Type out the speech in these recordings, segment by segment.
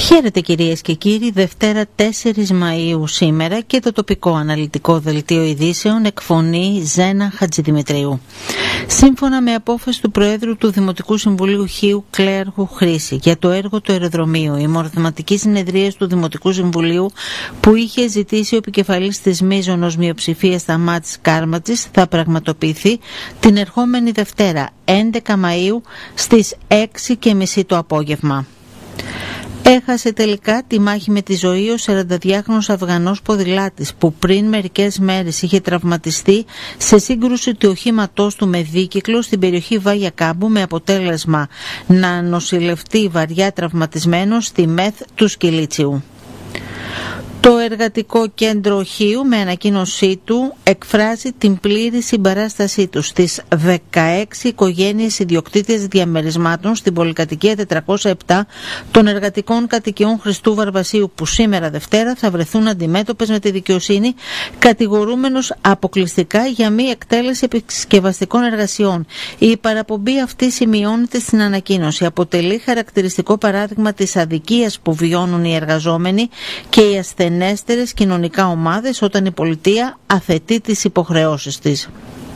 Χαίρετε κυρίες και κύριοι, Δευτέρα 4 Μαΐου σήμερα και το τοπικό αναλυτικό δελτίο ειδήσεων εκφωνεί Ζένα Χατζηδημητρίου. Σύμφωνα με απόφαση του Προέδρου του Δημοτικού Συμβουλίου Χίου Κλέαρχου Χρήση για το έργο του αεροδρομίου, η μορφωματική συνεδρία του Δημοτικού Συμβουλίου που είχε ζητήσει ο επικεφαλής της μείζωνος μειοψηφίας Σταμάτης Κάρματζης θα πραγματοποιηθεί την ερχόμενη Δευτέρα 11 Μαΐου στις 6:30 το απόγευμα. Έχασε τελικά τη μάχη με τη ζωή ο 42χρονος Αφγανός ποδηλάτης που πριν μερικές μέρες είχε τραυματιστεί σε σύγκρουση του οχήματός του με δίκυκλο στην περιοχή Βάγια Κάμπου, με αποτέλεσμα να νοσηλευτεί βαριά τραυματισμένος στη ΜΕΘ του Σκυλίτσιου. Το Εργατικό Κέντρο Χίου με ανακοίνωσή του εκφράζει την πλήρη συμπαράστασή του στις 16 οικογένειες ιδιοκτήτες διαμερισμάτων στην πολυκατοικία 407 των εργατικών κατοικιών Χριστού Βαρβασίου που σήμερα Δευτέρα θα βρεθούν αντιμέτωπες με τη δικαιοσύνη, κατηγορούμενος αποκλειστικά για μη εκτέλεση επισκευαστικών εργασιών. Η παραπομπή αυτή σημειώνεται στην ανακοίνωση. Αποτελεί χαρακτηριστικό παράδειγμα της αδικίας που βιώνουν οι εργαζόμενοι και οι ασθενέστερες κοινωνικά ομάδες όταν η πολιτεία αθετεί τις υποχρεώσεις της.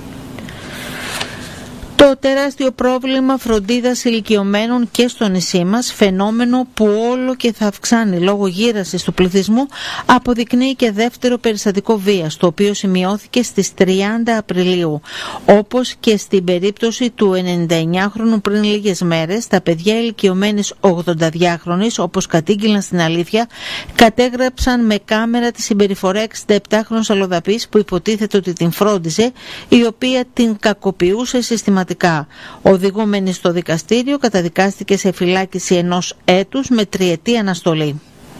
Το τεράστιο πρόβλημα φροντίδας ηλικιωμένων και στο νησί μας, φαινόμενο που όλο και θα αυξάνει λόγω γύρασης του πληθυσμού, αποδεικνύει και δεύτερο περιστατικό βίας, το οποίο σημειώθηκε στις 30 Απριλίου. Όπως και στην περίπτωση του 99χρονου πριν λίγες μέρες, τα παιδιά ηλικιωμένης 82χρονης, όπως κατήγγειλαν στην Αλήθεια, κατέγραψαν με κάμερα τη συμπεριφορά 67χρονης αλλοδαπής που υποτίθεται ότι την φρόντιζε, η οποία την κακοποιούσε συστηματικά. Οδηγούμενη στο δικαστήριο, καταδικάστηκε σε φυλάκιση 1 έτους με 3ετή αναστολή.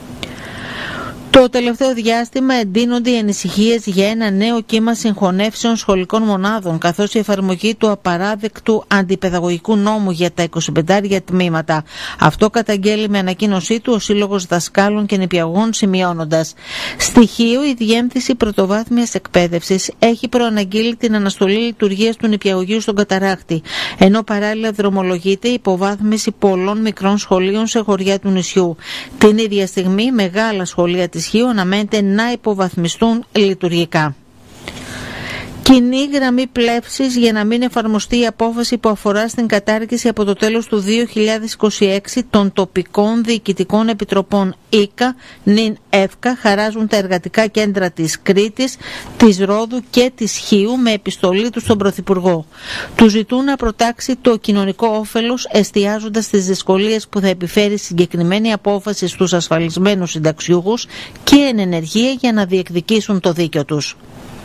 Το τελευταίο διάστημα εντείνονται οι ανησυχίες για ένα νέο κύμα συγχωνεύσεων σχολικών μονάδων, καθώς η εφαρμογή του απαράδεκτου αντιπαιδαγωγικού νόμου για τα 25 τμήματα. Αυτό καταγγέλει με ανακοίνωσή του ο Σύλλογος Δασκάλων και Νηπιαγωγών, σημειώνοντας: στοιχείο, η Διεύθυνση Πρωτοβάθμιας Εκπαίδευσης έχει προαναγγείλει την αναστολή λειτουργίας του νηπιαγωγείου στον Καταράχτη, ενώ παράλληλα δρομολογείται η υποβάθμιση πολλών μικρών σχολείων σε χωριά του νησιού. Την ίδια στιγμή, μεγάλα σχολεία της Χίου αναμένεται να υποβαθμιστούν λειτουργικά. Κοινή γραμμή πλεύσης για να μην εφαρμοστεί η απόφαση που αφορά στην κατάργηση από το τέλος του 2026 των τοπικών διοικητικών επιτροπών ΙΚΑ, ΝΙΝ, ΕΦΚΑ, χαράζουν τα εργατικά κέντρα της Κρήτης, της Ρόδου και της Χίου με επιστολή του στον Πρωθυπουργό. Του ζητούν να προτάξει το κοινωνικό όφελος, εστιάζοντας στις δυσκολίες που θα επιφέρει συγκεκριμένη απόφαση στους ασφαλισμένους συνταξιούχους και εν ενεργεία για να διεκδικήσουν το δίκιο τους.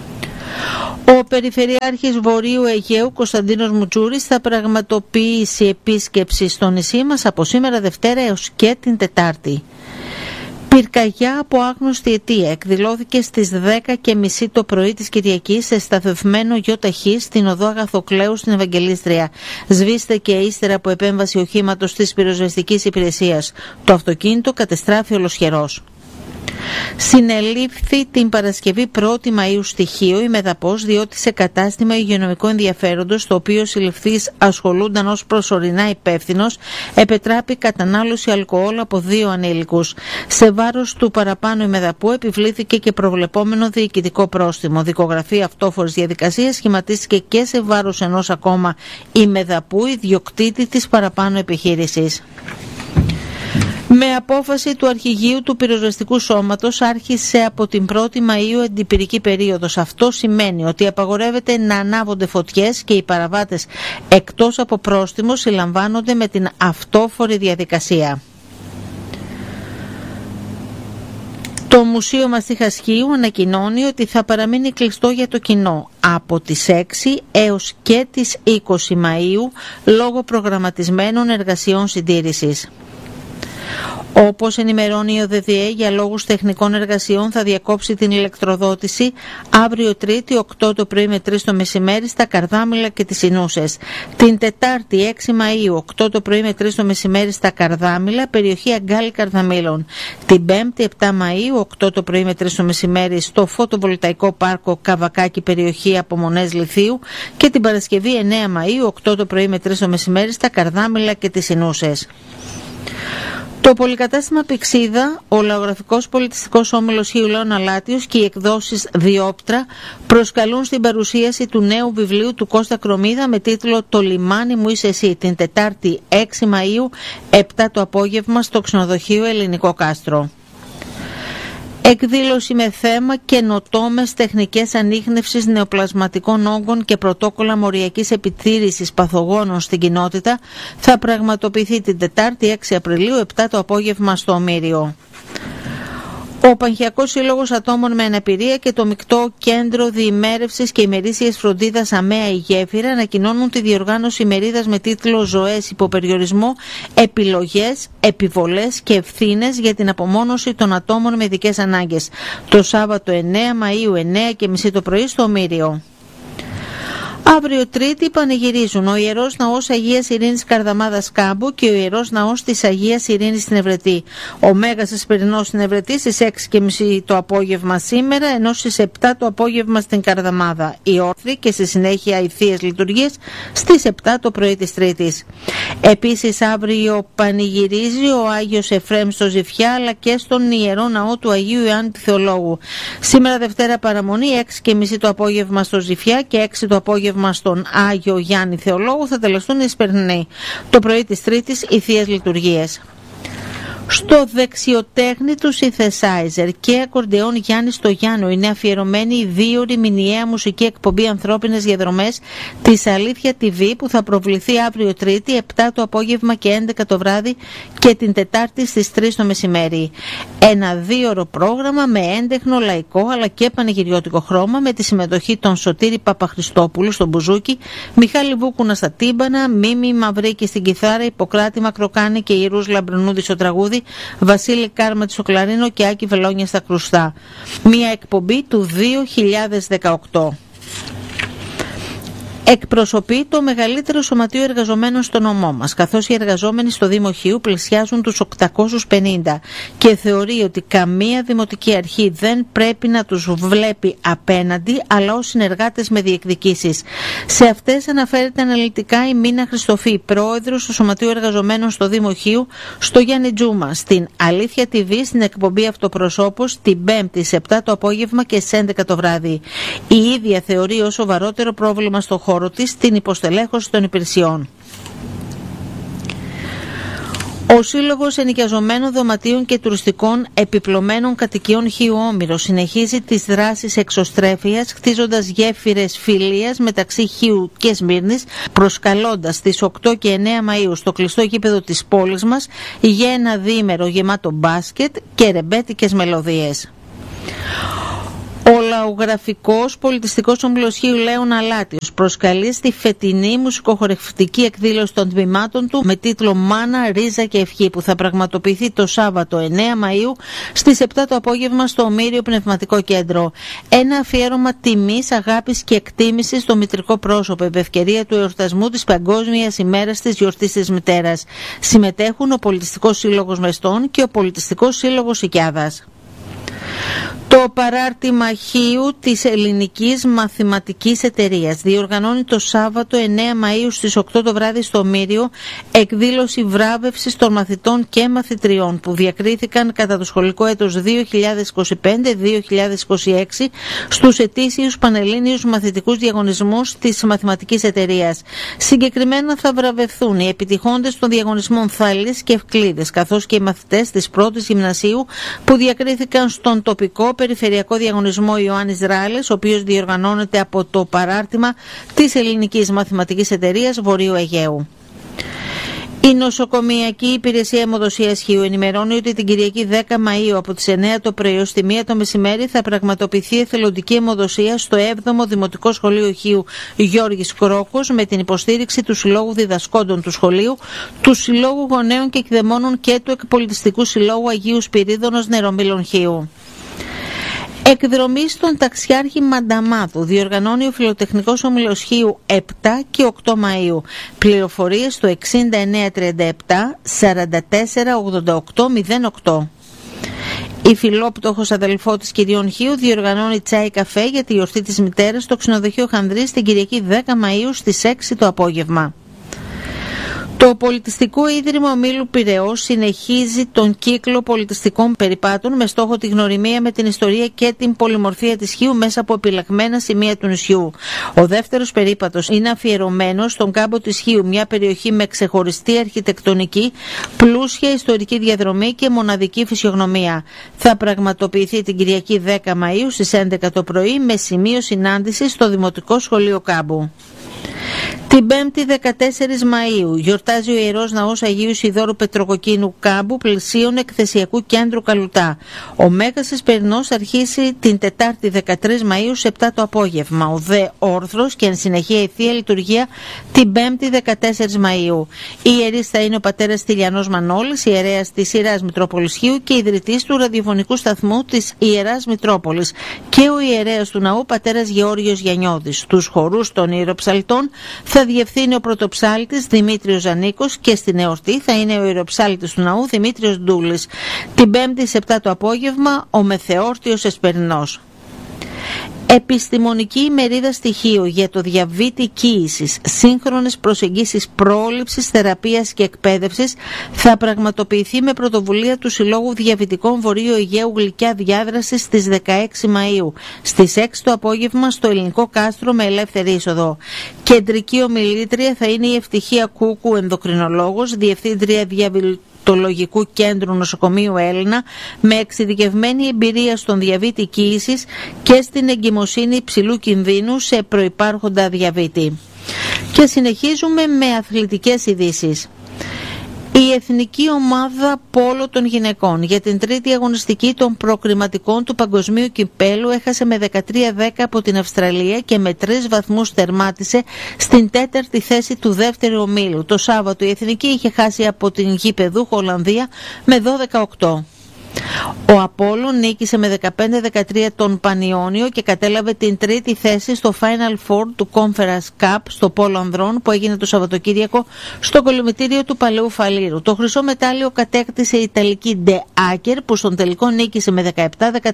Ο Περιφερειάρχης Βορείου Αιγαίου Κωνσταντίνος Μουτζούρης θα πραγματοποιήσει επίσκεψη στο νησί μας από σήμερα Δευτέρα έως και την Τετάρτη. Πυρκαγιά από άγνωστη αιτία εκδηλώθηκε στις 10:30 το πρωί της Κυριακής σε σταθευμένο ΙΧ στην οδό Αγαθοκλέου στην Ευαγγελίστρια. Σβήστηκε ύστερα από επέμβαση οχήματος της πυροσβεστικής υπηρεσίας. Το αυτοκίνητο κατεστράφη ολοσχερός. Συνελήφθη την Παρασκευή 1η Μαΐου στοιχείο η Μεδαπός, διότι σε κατάστημα υγειονομικού ενδιαφέροντος, το οποίο συλληφθείς ασχολούνταν ως προσωρινά υπεύθυνος, επετράπη κατανάλωση αλκοόλ από 2 ανήλικους. Σε βάρος του παραπάνω η Μεδαπού επιβλήθηκε και προβλεπόμενο διοικητικό πρόστιμο. Δικογραφή αυτόφορης διαδικασίας σχηματίστηκε και σε βάρος ενός ακόμα η Μεδαπού, ιδιοκτήτη της παραπάνω επιχείρησης. Με απόφαση του Αρχηγείου του Πυροσβεστικού Σώματος άρχισε από την 1η Μαΐου εντυπηρική περίοδος. Αυτό σημαίνει ότι απαγορεύεται να ανάβονται φωτιές και οι παραβάτες εκτός από πρόστιμο συλλαμβάνονται με την αυτόφορη διαδικασία. Το Μουσείο Μαστίχας Χίου ανακοινώνει ότι θα παραμείνει κλειστό για το κοινό από τις 6 έως και τις 20 Μαΐου λόγω προγραμματισμένων εργασιών συντήρησης. Όπως ενημερώνει η ΟΔΔΕ, για λόγους τεχνικών εργασιών θα διακόψει την ηλεκτροδότηση αύριο Τρίτη 8 το πρωί με 3 το μεσημέρι στα Καρδάμυλα και τις Ινούσες. Την Τετάρτη 6 Μαΐου 8 το πρωί με 3 το μεσημέρι στα Καρδάμυλα, περιοχή Αγκάλι Καρδαμήλων. Την Πέμπτη 7 Μαΐου 8 το πρωί με 3 το μεσημέρι στο φωτοβολταϊκό πάρκο Καβακάκι, περιοχή Απομονές Λιθίου. Και την Παρασκευή 9 Μαΐου 8 το πρωί με 3 το μεσημέρι στα Καρδάμυλα και τις Ινούσες. Το πολυκατάστημα Πυξίδα, ο Λαογραφικός Πολιτιστικός Όμιλος Χίου Λέων Αλάτιος και οι εκδόσεις Διόπτρα προσκαλούν στην παρουσίαση του νέου βιβλίου του Κώστα Κρομίδα με τίτλο «Το λιμάνι μου είσαι εσύ» την Τετάρτη 6 Μαΐου 7 το απόγευμα στο ξενοδοχείο Ελληνικό Κάστρο. Εκδήλωση με θέμα καινοτόμες τεχνικές ανίχνευσης νεοπλασματικών όγκων και πρωτόκολλα μοριακής επιτήρησης παθογόνων στην κοινότητα θα πραγματοποιηθεί την Τετάρτη 6 Απριλίου 7 το απόγευμα στο Ομήριο. Ο Πανχιακός Σύλλογος Ατόμων με Αναπηρία και το Μεικτό Κέντρο Διημέρευσης και Ημερήσιας Φροντίδας ΑΜΕΑ η Γέφυρα ανακοινώνουν τη διοργάνωση ημερίδας με τίτλο «Ζωές υποπεριορισμό, επιλογές, επιβολές και ευθύνες για την απομόνωση των ατόμων με ειδικές ανάγκες» το Σάββατο 9 Μαΐου 9:30 το πρωί στο Ομήριο. Αύριο Τρίτη πανηγυρίζουν ο Ιερός Ναός Αγίας Ειρήνης Καρδαμάδας Κάμπου και ο Ιερός Ναός της Αγίας Ειρήνης στην Ευρετή. Ο Μέγας Εσπερινός στην Ευρετή στις 6:30 το απόγευμα σήμερα, ενώ στις 7 το απόγευμα στην Καρδαμάδα. Η όρθρη και στη συνέχεια οι θείες λειτουργίες στις 7 το πρωί της Τρίτης. Επίσης αύριο πανηγυρίζει ο Άγιος Εφραίμ στο Ζηφιά αλλά και στον Ιερό Ναό του Αγίου Ιωάννη Θεολόγου. Σήμερα Δευτέρα παραμονή 6:30 το απόγευμα στο Ζηφιά και 6 το απόγευμα στον Άγιο Γιάννη Θεολόγου θα τελεστούν οι Εσπερινοί. Το πρωί της Τρίτης οι θείες λειτουργίες. Στο δεξιοτέχνη του synthesizer και ακορντεόν Γιάννη Στογιάννου είναι αφιερωμένη η 2ωρη μηνιαία μουσική εκπομπή Ανθρώπινες Διαδρομές της Αλήθεια TV που θα προβληθεί αύριο Τρίτη 7 το απόγευμα και 11 το βράδυ και την Τετάρτη στις 3 το μεσημέρι. Ένα 2ωρο πρόγραμμα με έντεχνο, λαϊκό αλλά και πανηγυριώτικο χρώμα με τη συμμετοχή των Σωτήρη Παπαχριστόπουλου στο μπουζούκι, Μιχάλη Βούκουνα στα τύμπανα, Μίμη Μαυρίκη στην κιθάρα, Ιπποκράτη Μακροκάνη και Ιερούς Λαμπρινούδη στο τραγούδι, Βασίλη Κάρματη στο κλαρίνο και Άκη Βελόνια στα κρουστά. Μία εκπομπή του 2018. Εκπροσωπεί το μεγαλύτερο σωματείο εργαζομένων στο νομό μας, καθώς οι εργαζόμενοι στο Δήμο Χίου πλησιάζουν τους 850 και θεωρεί ότι καμία δημοτική αρχή δεν πρέπει να τους βλέπει απέναντι, αλλά ως συνεργάτες με διεκδικήσεις. Σε αυτές αναφέρεται αναλυτικά η Μίνα Χριστοφή, πρόεδρος του Σωματείου Εργαζομένων στο Δήμο Χίου, στο Γιάννη Τζούμα, στην Αλήθεια TV, στην εκπομπή Αυτοπροσώπους, την 5η σε 7 το απόγευμα και στις 11 το βράδυ. Η ίδια θεωρεί ως σοβαρότερο πρόβλημα στο χώρο της την υποστελέχωση των υπηρεσιών. Ο Σύλλογος Ενοικιαζομένων Δωματίων και Τουριστικών Επιπλωμένων Κατοικιών Χίου Όμηρο συνεχίζει τις δράσεις εξωστρέφειας, χτίζοντας γέφυρες φιλίας μεταξύ Χίου και Σμύρνης, προσκαλώντας στις 8 και 9 Μαΐου στο κλειστό γήπεδο της πόλης μας για ένα διήμερο γεμάτο μπάσκετ και ρεμπέτικες μελωδίες. Ο Λαογραφικός Πολιτιστικός Όμιλος Χίου Λέων Αλάτιος προσκαλεί στη φετινή μουσικοχορευτική εκδήλωση των τμήματων του με τίτλο «Μάνα, Ρίζα και Ευχή» που θα πραγματοποιηθεί το Σάββατο 9 Μαΐου στις 7 το απόγευμα στο Ομήριο Πνευματικό Κέντρο. Ένα αφιέρωμα τιμής, αγάπης και εκτίμησης στο μητρικό πρόσωπο επ' ευκαιρία του εορτασμού της Παγκόσμιας ημέρας της γιορτής της μητέρας. Συμμετέχουν ο Πολιτιστικός Σύλλογος Μεστών και ο Πολιτιστικός Σύλλογος Οικιάδας. Το παράρτημα Χίου της Ελληνικής Μαθηματικής Εταιρείας διοργανώνει το Σάββατο 9 Μαΐου στις 8 το βράδυ στο Ομήριο εκδήλωση βράβευσης των μαθητών και μαθητριών που διακρίθηκαν κατά το σχολικό έτος 2025-2026 στους ετήσιους πανελλήνιους μαθητικούς διαγωνισμούς της Μαθηματικής Εταιρείας. Συγκεκριμένα θα βραβευθούν οι επιτυχόντες των διαγωνισμών Θάλης και Ευκλήδες καθώς και οι μαθητές της πρώτης γυμνασίου που διακρίθηκαν στον τοπικό περιφερειακό διαγωνισμό Ιωάννης Ράλης, ο οποίος διοργανώνεται από το παράρτημα της Ελληνικής Μαθηματικής Εταιρείας Βορείου Αιγαίου. Η Νοσοκομειακή Υπηρεσία Αιμοδοσίας Χίου ενημερώνει ότι την Κυριακή 10 Μαΐου από τις 9 το πρωί ως τη 1 το μεσημέρι θα πραγματοποιηθεί εθελοντική αιμοδοσία στο 7ο Δημοτικό Σχολείο Χίου Γιώργης Κρόκος με την υποστήριξη του Συλλόγου Διδασκόντων του Σχολείου, του Συλλόγου Γονέων και Εκδεμόνων και του Εκπολιτιστικού Συλλόγου Αγίου Σπυρίδωνος Νερομήλων Χίου. Εκδρομή στον Ταξιάρχη Μανταμάδου διοργανώνει ο Φιλοτεχνικός Όμιλος Χίου 7 και 8 Μαΐου. Πληροφορίες στο 6937 44 88 08. Η φιλόπτωχος αδελφό της Κυριών Χίου διοργανώνει τσάι καφέ για τη γιορτή της μητέρας στο ξενοδοχείο Χανδρής την Κυριακή 10 Μαΐου στις 6 το απόγευμα. Το Πολιτιστικό Ίδρυμα Ομίλου Πειραιώς συνεχίζει τον κύκλο πολιτιστικών περιπάτων με στόχο τη γνωριμία με την ιστορία και την πολυμορφία της Χίου μέσα από επιλεγμένα σημεία του νησιού. Ο δεύτερος περίπατος είναι αφιερωμένος στον κάμπο της Χίου, μια περιοχή με ξεχωριστή αρχιτεκτονική, πλούσια ιστορική διαδρομή και μοναδική φυσιογνωμία. Θα πραγματοποιηθεί την Κυριακή 10 Μαΐου στις 11 το πρωί με σημείο συνάντηση στο Δημοτικό Σχολείο Κάμπου. Την 5η 14 Μαΐου γιορτάζει ο Ιερός Ναός Αγίου Σιδώρου Πετροκοκκίνου Κάμπου πλησίων εκθεσιακού κέντρου Καλουτά. Ο Μέγας Εσπερινός αρχίσει την Τετάρτη 13 Μαΐου σε 7 το απόγευμα. Ο δε όρθρος και εν συνεχεία η Θεία Λειτουργία την 5η 14 Μαΐου. Οι ιερείς θα είναι ο πατέρας Τηλιανός Μανώλης, ιερέας της Ιεράς Μητρόπολης Χίου και ιδρυτής του ραδιοφωνικού σταθμού της Ιεράς Μητρόπολης, και ο ιερέας του ναού πατέρας Γεώργιος Γιαννιώδης. Τους χορούς των ιεροψαλτών θα διευθύνει ο πρωτοψάλτης Δημήτριος Ζανίκος και στην εορτή θα είναι ο ιεροψάλτης του ναού Δημήτριος Ντούλης. Την 5η σε 7 το απόγευμα ο μεθεόρτιος Εσπερινός. Επιστημονική ημερίδα στοιχείου για το διαβήτη κύησης, σύγχρονες προσεγγίσεις πρόληψης, θεραπείας και εκπαίδευσης θα πραγματοποιηθεί με πρωτοβουλία του Συλλόγου Διαβητικών Βορείου Αιγαίου Γλυκιά Διάδραση στις 16 Μαΐου, στις 6 το απόγευμα στο Ελληνικό Κάστρο με ελεύθερη είσοδο. Κεντρική ομιλήτρια θα είναι η Ευτυχία Κούκου, ενδοκρινολόγος, διευθύντρια Διαβητολογικού Κέντρου Νοσοκομείου Έλληνα, με εξειδικευμένη εμπειρία στον διαβήτη κύησης και στην εγκυμοσύνη υψηλού κινδύνου σε προϋπάρχοντα διαβήτη. Και συνεχίζουμε με αθλητικές ειδήσεις. Η Εθνική Ομάδα Πόλο των Γυναικών για την τρίτη αγωνιστική των προκριματικών του Παγκοσμίου Κυπέλου έχασε με 13-10 από την Αυστραλία και με 3 βαθμούς τερμάτισε στην 4η θέση του δεύτερου ομίλου. Το Σάββατο η Εθνική είχε χάσει από την γηπεδούχο Ολλανδία με 12-8. Ο Απόλλων νίκησε με 15-13 τον Πανιόνιο και κατέλαβε την τρίτη θέση στο Final Four του Conference Cup στο Πόλο Ανδρών που έγινε το Σαββατοκύριακο στο κολυμβητήριο του Παλαιού Φαλήρου. Το χρυσό μετάλλιο κατέκτησε η Ιταλική De Acker που στον τελικό νίκησε με 17-14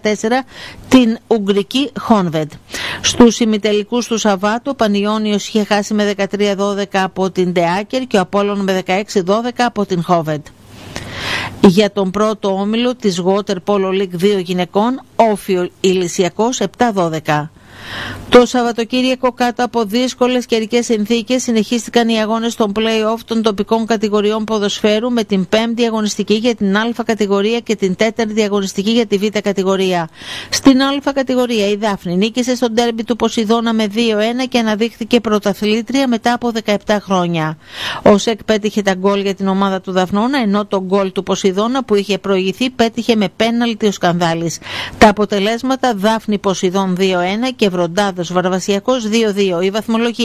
την Ουγγρική Honved. Στους ημιτελικούς του Σαββάτου ο Πανιόνιος είχε χάσει με 13-12 από την De Acker και ο Απόλλων με 16-12 από την Honved. Για τον πρώτο όμιλο της Water Polo League 2 γυναικών, Όφιο Ηλυσιακός 7-12. Το Σαββατοκύριακο κάτω από δύσκολες καιρικές συνθήκες συνεχίστηκαν οι αγώνες των play-off των τοπικών κατηγοριών ποδοσφαίρου με την 5η αγωνιστική για την Α κατηγορία και την 4η αγωνιστική για τη Β κατηγορία. Στην Α κατηγορία η Δάφνη νίκησε στο ντέρμπι του Ποσειδώνα με 2-1 και αναδείχθηκε πρωταθλήτρια μετά από 17 χρόνια. Ο ΣΕΚ πέτυχε τα γκολ για την ομάδα του Δαφνώνα, ενώ το γκολ του Ποσειδώνα που είχε προηγηθεί πέτυχε με πέναλτι ο Σκανδάλης. Τα αποτελέσματα: Δάφνη Ποσειδών 2-1 και Βροντάδος Βαρβασιακός 2-2. Η βαθμολογία